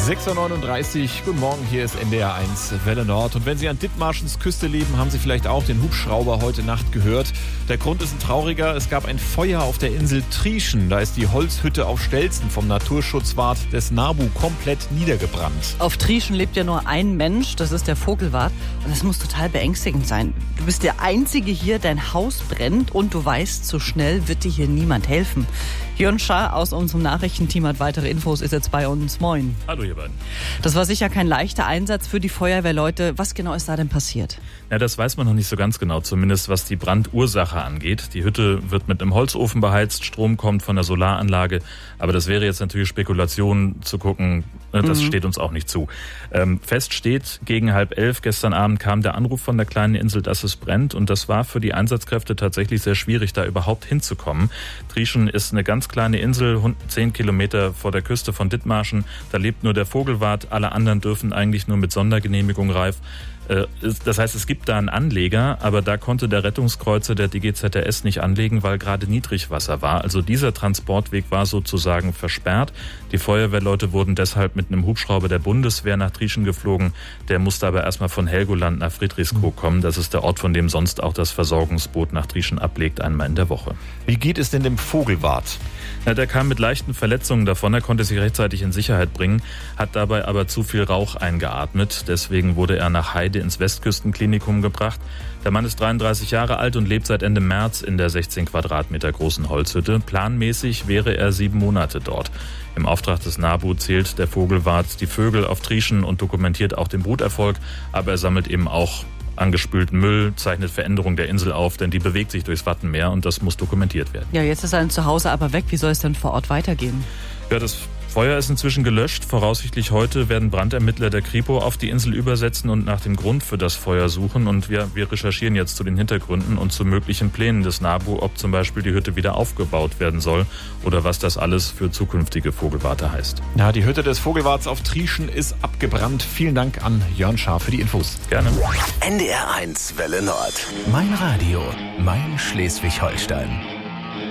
6.39 Uhr, guten Morgen, hier ist NDR 1 Welle Nord. Und wenn Sie an Dithmarschens Küste leben, haben Sie vielleicht auch den Hubschrauber heute Nacht gehört. Der Grund ist ein trauriger, es gab ein Feuer auf der Insel Trieschen. Da ist die Holzhütte auf Stelzen vom Naturschutzwart des NABU komplett niedergebrannt. Auf Trieschen lebt ja nur ein Mensch, das ist der Vogelwart. Und das muss total beängstigend sein. Du bist der Einzige hier, dein Haus brennt und du weißt, so schnell wird dir hier niemand helfen. Jörn Schaar aus unserem Nachrichtenteam hat weitere Infos, ist jetzt bei uns. Moin. Hallo ihr beiden. Das war sicher kein leichter Einsatz für die Feuerwehrleute. Was genau ist da denn passiert? Ja, das weiß man noch nicht so ganz genau, zumindest was die Brandursache angeht. Die Hütte wird mit einem Holzofen beheizt, Strom kommt von der Solaranlage, aber das wäre jetzt natürlich Spekulation zu gucken, das steht uns auch nicht zu. Fest steht, gegen 10:30 gestern Abend kam der Anruf von der kleinen Insel, dass es brennt, und das war für die Einsatzkräfte tatsächlich sehr schwierig, da überhaupt hinzukommen. Trieschen ist eine ganz kleine Insel, 10 Kilometer vor der Küste von Dithmarschen, da lebt nur der Vogelwart, alle anderen dürfen eigentlich nur mit Sondergenehmigung rein. Das heißt, es gibt da einen Anleger, aber da konnte der Rettungskreuzer der DGZRS nicht anlegen, weil gerade Niedrigwasser war. Also dieser Transportweg war sozusagen versperrt. Die Feuerwehrleute wurden deshalb mit einem Hubschrauber der Bundeswehr nach Trieschen geflogen. Der musste aber erstmal von Helgoland nach Friedrichskoog kommen. Das ist der Ort, von dem sonst auch das Versorgungsboot nach Trieschen ablegt, einmal in der Woche. Wie geht es denn dem Vogelwart? Ja, der kam mit leichten Verletzungen davon. Er konnte sich rechtzeitig in Sicherheit bringen, hat dabei aber zu viel Rauch eingeatmet. Deswegen wurde er nach Heide ins Westküstenklinikum gebracht. Der Mann ist 33 Jahre alt und lebt seit Ende März in der 16 Quadratmeter großen Holzhütte. Planmäßig wäre er 7 Monate dort. Im Auftrag des NABU zählt der Vogelwart die Vögel auf Trieschen und dokumentiert auch den Bruterfolg. Aber er sammelt eben auch angespülten Müll, zeichnet Veränderungen der Insel auf, denn die bewegt sich durchs Wattenmeer und das muss dokumentiert werden. Ja, jetzt ist sein Zuhause aber weg. Wie soll es denn vor Ort weitergehen? Ja, das Feuer ist inzwischen gelöscht. Voraussichtlich heute werden Brandermittler der Kripo auf die Insel übersetzen und nach dem Grund für das Feuer suchen. Und wir recherchieren jetzt zu den Hintergründen und zu möglichen Plänen des NABU, ob zum Beispiel die Hütte wieder aufgebaut werden soll oder was das alles für zukünftige Vogelwarte heißt. Ja, die Hütte des Vogelwarts auf Trieschen ist abgebrannt. Vielen Dank an Jörn Schaar für die Infos. Gerne. NDR 1 Welle Nord. Mein Radio, mein Schleswig-Holstein.